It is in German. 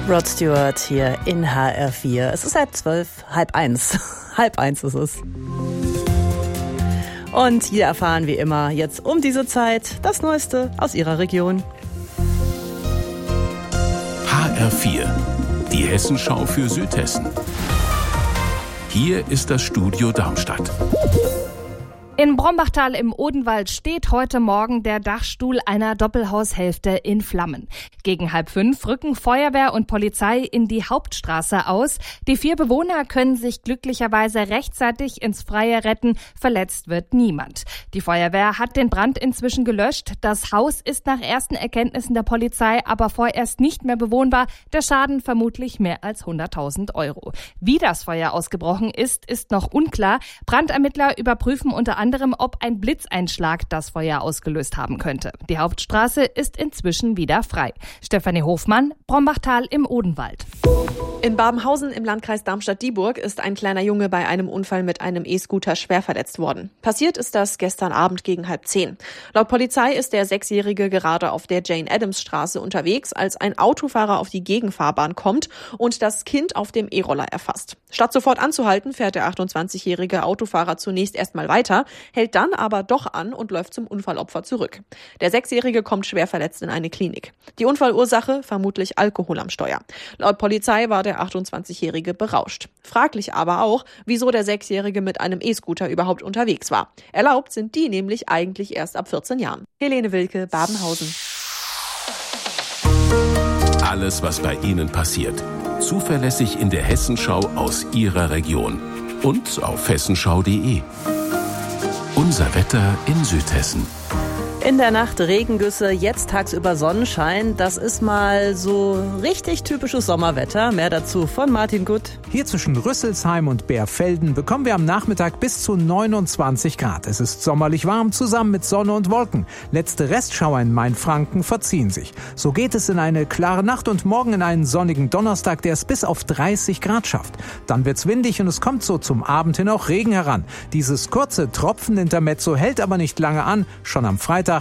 Rod Stewart hier in HR4. Es ist 12:30, 12:30. 12:30 ist es. Und hier erfahren wie immer jetzt um diese Zeit das Neueste aus Ihrer Region. HR4, die Hessenschau für Südhessen. Hier ist das Studio Darmstadt. In Brombachtal im Odenwald steht heute Morgen der Dachstuhl einer Doppelhaushälfte in Flammen. Gegen 4:30 rücken Feuerwehr und Polizei in die Hauptstraße aus. Die 4 Bewohner können sich glücklicherweise rechtzeitig ins Freie retten. Verletzt wird niemand. Die Feuerwehr hat den Brand inzwischen gelöscht. Das Haus ist nach ersten Erkenntnissen der Polizei aber vorerst nicht mehr bewohnbar. Der Schaden vermutlich mehr als 100.000 €. Wie das Feuer ausgebrochen ist, ist noch unklar. Brandermittler überprüfen unter anderem, ob ein Blitzeinschlag das Feuer ausgelöst haben könnte. Die Hauptstraße ist inzwischen wieder frei. Stefanie Hofmann, Brombachtal im Odenwald. In Babenhausen im Landkreis Darmstadt-Dieburg ist ein kleiner Junge bei einem Unfall mit einem E-Scooter schwer verletzt worden. Passiert ist das gestern Abend gegen 9:30. Laut Polizei ist der 6-Jährige gerade auf der Jane-Adams-Straße unterwegs, als ein Autofahrer auf die Gegenfahrbahn kommt und das Kind auf dem E-Roller erfasst. Statt sofort anzuhalten, fährt der 28-jährige Autofahrer zunächst erstmal weiter, hält dann aber doch an und läuft zum Unfallopfer zurück. Der 6-Jährige kommt schwer verletzt in eine Klinik. Die Unfallursache vermutlich Alkohol am Steuer. Laut Polizei war der 28-Jährige berauscht. Fraglich aber auch, wieso der 6-Jährige mit einem E-Scooter überhaupt unterwegs war. Erlaubt sind die nämlich eigentlich erst ab 14 Jahren. Helene Wilke, Babenhausen. Alles, was bei Ihnen passiert. Zuverlässig in der Hessenschau aus Ihrer Region. Und auf hessenschau.de. Unser Wetter in Südhessen. In der Nacht Regengüsse, jetzt tagsüber Sonnenschein. Das ist mal so richtig typisches Sommerwetter. Mehr dazu von Martin Gutt. Hier zwischen Rüsselsheim und Bärfelden bekommen wir am Nachmittag bis zu 29 Grad. Es ist sommerlich warm, zusammen mit Sonne und Wolken. Letzte Restschauer in Mainfranken verziehen sich. So geht es in eine klare Nacht und morgen in einen sonnigen Donnerstag, der es bis auf 30 Grad schafft. Dann wird's windig und es kommt so zum Abend hin auch Regen heran. Dieses kurze Tropfenintermezzo hält aber nicht lange an. Schon am Freitag